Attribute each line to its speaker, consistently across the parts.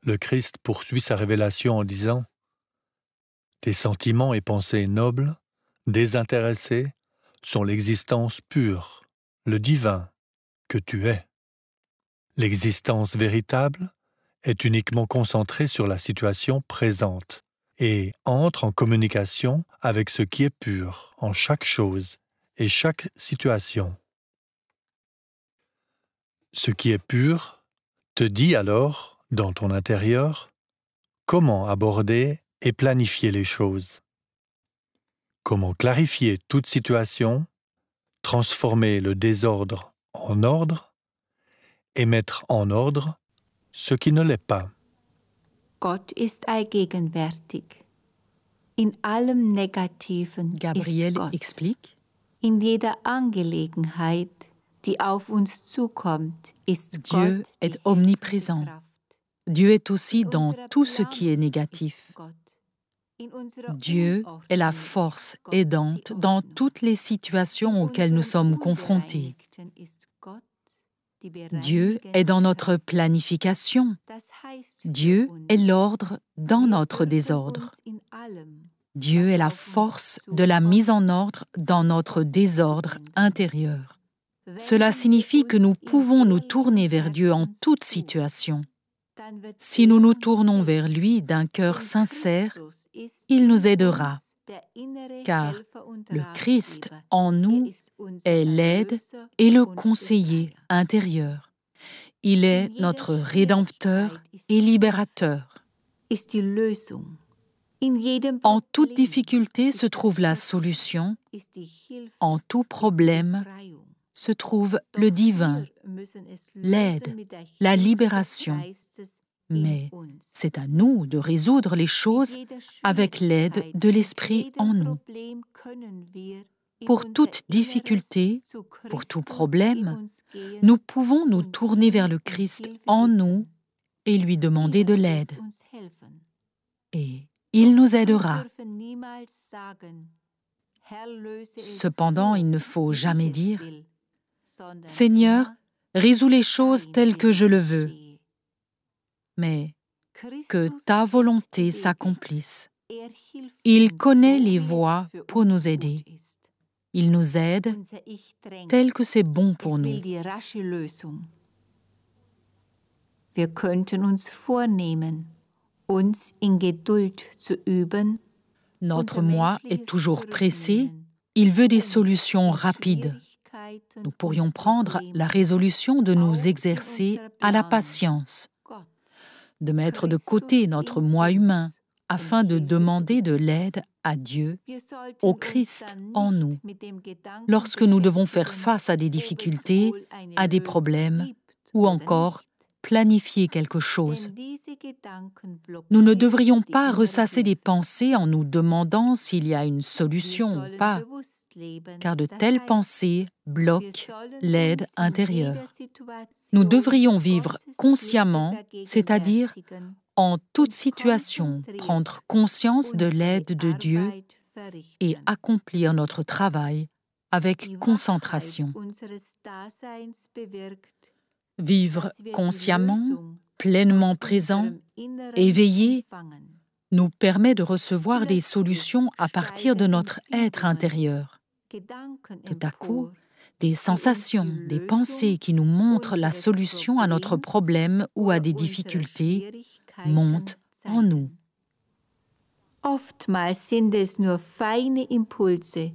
Speaker 1: le Christ poursuit sa révélation en disant « Tes sentiments et pensées nobles, désintéressés, sont l'existence pure, le divin que tu es. L'existence véritable est uniquement concentrée sur la situation présente et entre en communication avec ce qui est pur en chaque chose et chaque situation. Ce qui est pur te dit alors, dans ton intérieur, comment aborder et planifier les choses. Comment clarifier toute situation, transformer le désordre en ordre et mettre en ordre ce qui ne l'est pas.
Speaker 2: Gott ist allgegenwärtig. In allem Negativen
Speaker 3: Gabriel
Speaker 2: ist Gott.
Speaker 3: explique.
Speaker 2: In jeder Angelegenheit, die auf uns zukommt, ist
Speaker 3: Dieu
Speaker 2: Gott
Speaker 3: est
Speaker 2: die
Speaker 3: omniprésent.
Speaker 2: helfende Kraft.
Speaker 3: Dieu est aussi
Speaker 2: In
Speaker 3: dans
Speaker 2: unserer
Speaker 3: tout ce qui est
Speaker 2: Planung
Speaker 3: négatif.
Speaker 2: ist Gott. In unserer
Speaker 3: Dieu est la
Speaker 2: Unordnung
Speaker 3: force
Speaker 2: ist Gott
Speaker 3: aidante
Speaker 2: die
Speaker 3: dans
Speaker 2: Ordnung.
Speaker 3: toutes les situations
Speaker 2: In
Speaker 3: auxquelles nous
Speaker 2: unserem
Speaker 3: sommes confrontés.
Speaker 2: Unbereinigten ist Gott die
Speaker 3: Dieu
Speaker 2: bereinigende
Speaker 3: est dans notre
Speaker 2: Kraft.
Speaker 3: planification.
Speaker 2: Das heißt für
Speaker 3: Dieu
Speaker 2: uns,
Speaker 3: est l'ordre dans
Speaker 2: wir
Speaker 3: notre
Speaker 2: dürfen
Speaker 3: désordre.
Speaker 2: uns in allem,
Speaker 3: Dieu
Speaker 2: was
Speaker 3: est la
Speaker 2: auf uns
Speaker 3: force de la
Speaker 2: zukommt,
Speaker 3: mise en ordre dans notre désordre
Speaker 2: zuwenden.
Speaker 3: intérieur.
Speaker 2: Wenden
Speaker 3: Cela
Speaker 2: wir
Speaker 3: signifie que nous
Speaker 2: uns in
Speaker 3: pouvons nous
Speaker 2: ehrlichem
Speaker 3: tourner vers Dieu en
Speaker 2: Herzen
Speaker 3: toute
Speaker 2: zu,
Speaker 3: situation.
Speaker 2: dann wird
Speaker 3: Si nous nous
Speaker 2: uns
Speaker 3: tournons
Speaker 2: helfen.
Speaker 3: vers lui d'un cœur
Speaker 2: Denn
Speaker 3: sincère,
Speaker 2: Christus ist
Speaker 3: il
Speaker 2: in
Speaker 3: nous aidera,
Speaker 2: uns der innere
Speaker 3: car
Speaker 2: Helfer und
Speaker 3: le Christ
Speaker 2: Ratgeber.
Speaker 3: en nous
Speaker 2: ist unser
Speaker 3: est l'aide
Speaker 2: Erlöser
Speaker 3: et le
Speaker 2: und
Speaker 3: conseiller
Speaker 2: Befreier.
Speaker 3: intérieur. Il est
Speaker 2: In jeder
Speaker 3: notre Rédempteur
Speaker 2: Schwierigkeit ist
Speaker 3: et libérateur.
Speaker 2: ist die Lösung. In jedem
Speaker 3: En toute
Speaker 2: Problem
Speaker 3: difficulté
Speaker 2: ist
Speaker 3: se
Speaker 2: das
Speaker 3: trouve la
Speaker 2: Mittel,
Speaker 3: solution,
Speaker 2: ist die Hilfe,
Speaker 3: en tout
Speaker 2: ist die
Speaker 3: problème
Speaker 2: Befreiung.
Speaker 3: se trouve
Speaker 2: Doch
Speaker 3: le divin,
Speaker 2: wir müssen es
Speaker 3: l'aide,
Speaker 2: lösen mit der
Speaker 3: la
Speaker 2: Hilfe des
Speaker 3: libération.
Speaker 2: Geistes in
Speaker 3: Mais
Speaker 2: uns.
Speaker 3: c'est à nous de résoudre les
Speaker 2: Mit
Speaker 3: choses
Speaker 2: jeder
Speaker 3: avec l'aide
Speaker 2: Schwierigkeit,
Speaker 3: de
Speaker 2: mit
Speaker 3: l'Esprit
Speaker 2: jedem
Speaker 3: en nous.
Speaker 2: Problem können wir in
Speaker 3: Pour
Speaker 2: unser
Speaker 3: toute
Speaker 2: Inneres
Speaker 3: difficulté,
Speaker 2: zu
Speaker 3: pour tout
Speaker 2: Christus in
Speaker 3: problème,
Speaker 2: uns gehen
Speaker 3: nous pouvons nous
Speaker 2: und
Speaker 3: tourner
Speaker 2: ihm
Speaker 3: vers le
Speaker 2: um
Speaker 3: Christ
Speaker 2: Hilfe
Speaker 3: en
Speaker 2: bitten.
Speaker 3: nous et lui demander
Speaker 2: Er
Speaker 3: de
Speaker 2: wird
Speaker 3: l'aide.
Speaker 2: uns helfen.
Speaker 3: Et il nous
Speaker 2: Wir
Speaker 3: aidera.
Speaker 2: dürfen niemals sagen, Herr, löse es
Speaker 3: Cependant,
Speaker 2: so,
Speaker 3: il ne faut
Speaker 2: wie
Speaker 3: jamais
Speaker 2: ich es
Speaker 3: dire
Speaker 2: will, sondern
Speaker 3: Seigneur,
Speaker 2: immer
Speaker 3: résous les choses
Speaker 2: dein
Speaker 3: telles que
Speaker 2: Wille
Speaker 3: je le veux,
Speaker 2: geschehe.
Speaker 3: mais que
Speaker 2: Christus
Speaker 3: ta
Speaker 2: kennt
Speaker 3: volonté
Speaker 2: die Wege.
Speaker 3: s'accomplisse.
Speaker 2: Er hilft
Speaker 3: Il
Speaker 2: uns
Speaker 3: connaît
Speaker 2: so,
Speaker 3: les
Speaker 2: wie es
Speaker 3: voies
Speaker 2: für
Speaker 3: pour
Speaker 2: uns
Speaker 3: nous
Speaker 2: gut
Speaker 3: aider.
Speaker 2: ist.
Speaker 3: Il nous aide
Speaker 2: Unser Ich drängt.
Speaker 3: tel que c'est bon pour
Speaker 2: Es
Speaker 3: nous.
Speaker 2: will die rasche Lösung. Wir könnten uns vornehmen, uns in Geduld zu üben.
Speaker 3: Notre
Speaker 2: unser
Speaker 3: moi
Speaker 2: menschliches
Speaker 3: est toujours pressé,
Speaker 2: Zurücknehmen,
Speaker 3: il veut des
Speaker 2: um
Speaker 3: solutions
Speaker 2: die
Speaker 3: rapides.
Speaker 2: Schwierigkeiten
Speaker 3: Nous
Speaker 2: und
Speaker 3: pourrions prendre
Speaker 2: Probleme
Speaker 3: la résolution de
Speaker 2: auch
Speaker 3: nous
Speaker 2: in
Speaker 3: exercer
Speaker 2: unserer
Speaker 3: à la
Speaker 2: Planung,
Speaker 3: patience,
Speaker 2: Gott,
Speaker 3: de mettre de
Speaker 2: Christus
Speaker 3: côté notre
Speaker 2: in
Speaker 3: moi humain
Speaker 2: uns,
Speaker 3: afin de
Speaker 2: Hilfe zu
Speaker 3: demander de
Speaker 2: bitten.
Speaker 3: l'aide à Dieu,
Speaker 2: Wir sollten
Speaker 3: au
Speaker 2: uns
Speaker 3: Christ
Speaker 2: dann
Speaker 3: en
Speaker 2: nicht
Speaker 3: nous,
Speaker 2: mit dem Gedanken
Speaker 3: lorsque nous devons faire
Speaker 2: beschäftigen,
Speaker 3: face à des
Speaker 2: ob es
Speaker 3: difficultés,
Speaker 2: wohl eine
Speaker 3: à des
Speaker 2: Lösung
Speaker 3: problèmes
Speaker 2: gibt
Speaker 3: ou
Speaker 2: oder
Speaker 3: encore
Speaker 2: nicht.
Speaker 3: planifier quelque chose.
Speaker 2: Denn diese Gedanken
Speaker 3: Nous ne
Speaker 2: blockieren
Speaker 3: devrions
Speaker 2: die
Speaker 3: pas
Speaker 2: innere
Speaker 3: ressasser des
Speaker 2: Hilfe.
Speaker 3: pensées en nous demandant s'il y a une
Speaker 2: Wir
Speaker 3: solution ou
Speaker 2: sollen
Speaker 3: pas,
Speaker 2: bewusst leben,
Speaker 3: car de
Speaker 2: das
Speaker 3: telles
Speaker 2: heißt,
Speaker 3: pensées
Speaker 2: wir
Speaker 3: bloquent
Speaker 2: sollen
Speaker 3: l'aide
Speaker 2: uns in jeder
Speaker 3: intérieure. Nous
Speaker 2: Situation
Speaker 3: devrions vivre
Speaker 2: Gottes Hilfe
Speaker 3: consciemment, c'est-à-dire
Speaker 2: vergegenwärtigen
Speaker 3: en toute
Speaker 2: und
Speaker 3: situation,
Speaker 2: konzentriert
Speaker 3: prendre conscience de
Speaker 2: unsere
Speaker 3: l'aide de Dieu
Speaker 2: Arbeit
Speaker 3: et
Speaker 2: verrichten.
Speaker 3: accomplir notre travail avec
Speaker 2: Die
Speaker 3: concentration.
Speaker 2: Wachheit unseres Daseins bewirkt,
Speaker 3: Vivre
Speaker 2: dass wir die
Speaker 3: consciemment,
Speaker 2: Lösung
Speaker 3: pleinement
Speaker 2: aus
Speaker 3: présent,
Speaker 2: unserem Inneren
Speaker 3: éveillé,
Speaker 2: empfangen.
Speaker 3: nous permet de recevoir des
Speaker 2: Plötzlich
Speaker 3: solutions à partir de
Speaker 2: steigen
Speaker 3: notre être
Speaker 2: Empfindungen,
Speaker 3: intérieur.
Speaker 2: Gedanken
Speaker 3: Tout à coup,
Speaker 2: empor,
Speaker 3: des
Speaker 2: die uns
Speaker 3: sensations,
Speaker 2: die
Speaker 3: des
Speaker 2: Lösung
Speaker 3: pensées qui nous montrent la
Speaker 2: unseres
Speaker 3: solution à notre
Speaker 2: Problems
Speaker 3: problème ou à
Speaker 2: oder
Speaker 3: des
Speaker 2: unserer
Speaker 3: difficultés
Speaker 2: Schwierigkeiten
Speaker 3: montent en nous.
Speaker 2: zeigen. Oftmals sind es nur feine Impulse.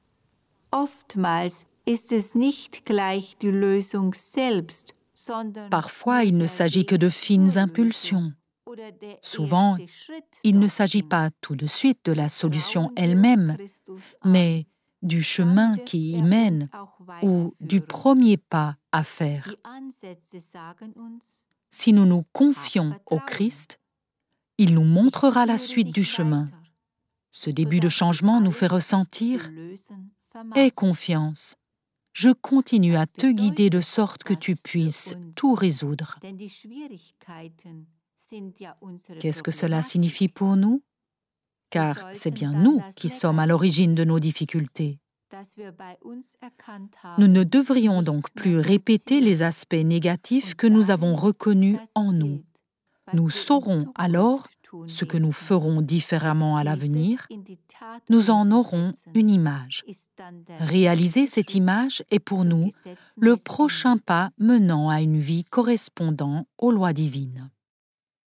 Speaker 2: Oftmals ist es nicht gleich die Lösung selbst, sondern
Speaker 3: Parfois,
Speaker 2: nur
Speaker 3: il ne
Speaker 2: der
Speaker 3: s'agit que
Speaker 2: Weg
Speaker 3: de
Speaker 2: zur
Speaker 3: fines
Speaker 2: Lösung
Speaker 3: impulsions.
Speaker 2: oder der
Speaker 3: Souvent,
Speaker 2: erste Schritt
Speaker 3: il ne s'agit
Speaker 2: dorthin.
Speaker 3: pas tout de suite de la solution
Speaker 2: Trauen wir uns
Speaker 3: elle-même,
Speaker 2: Christus an,
Speaker 3: mais du chemin
Speaker 2: dann
Speaker 3: qui y
Speaker 2: wird er
Speaker 3: mène
Speaker 2: uns auch
Speaker 3: ou du
Speaker 2: weiterführen.
Speaker 3: premier pas à faire.
Speaker 2: Die Ansätze sagen uns,
Speaker 3: Si nous nous confions au Christ, il nous montrera la
Speaker 2: führe
Speaker 3: suite du
Speaker 2: dich
Speaker 3: chemin.
Speaker 2: weiter,
Speaker 3: Ce début de
Speaker 2: sodass
Speaker 3: changement nous
Speaker 2: alles
Speaker 3: fait
Speaker 2: zu
Speaker 3: ressentir
Speaker 2: lösen vermag.
Speaker 3: « Aie confiance, je continue à
Speaker 2: Das
Speaker 3: te guider de
Speaker 2: bedeutet
Speaker 3: sorte que tu
Speaker 2: das für
Speaker 3: puisses
Speaker 2: uns,
Speaker 3: tout résoudre.
Speaker 2: denn die Schwierigkeiten sind ja unsere
Speaker 3: Qu'est-ce que cela
Speaker 2: Problematik.
Speaker 3: signifie pour nous?
Speaker 2: Wir
Speaker 3: Car c'est
Speaker 2: sollten
Speaker 3: bien
Speaker 2: dann
Speaker 3: nous
Speaker 2: das
Speaker 3: qui sommes à
Speaker 2: Negative,
Speaker 3: l'origine de nos difficultés.
Speaker 2: das wir bei uns erkannt
Speaker 3: Nous ne
Speaker 2: haben,
Speaker 3: devrions
Speaker 2: nicht
Speaker 3: donc
Speaker 2: mehr
Speaker 3: plus répéter
Speaker 2: platzieren
Speaker 3: les aspects négatifs
Speaker 2: und
Speaker 3: que nous
Speaker 2: darin
Speaker 3: avons
Speaker 2: liegt
Speaker 3: reconnus
Speaker 2: das
Speaker 3: en nous.
Speaker 2: Bild.
Speaker 3: Nous saurons alors ce que nous ferons différemment à l'avenir. Nous en aurons une image. Réaliser cette image est pour nous le prochain pas menant à une vie correspondant aux lois divines.